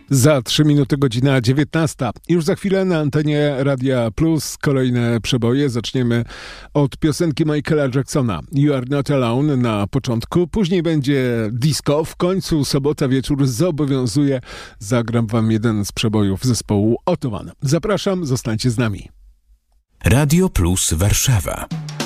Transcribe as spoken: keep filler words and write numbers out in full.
Za trzy minuty godzina dziewiętnasta. Już za chwilę na antenie Radia Plus kolejne przeboje. Zaczniemy od piosenki Michaela Jacksona You Are Not Alone na początku. Później będzie disco. W końcu sobota wieczór zobowiązuje. Zagram wam jeden z przebojów zespołu Ottoman. Zapraszam, zostańcie z nami. Radio Plus Warszawa.